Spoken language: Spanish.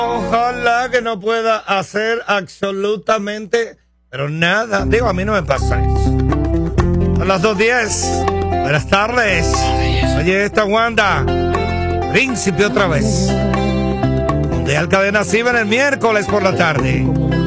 Ojalá que no pueda hacer absolutamente, pero nada. Digo, a mí no me pasa eso. Son las 2:10. Buenas tardes. Oye, esta Wanda. Príncipe otra vez. Mundial Cadena Ciber el miércoles por la tarde.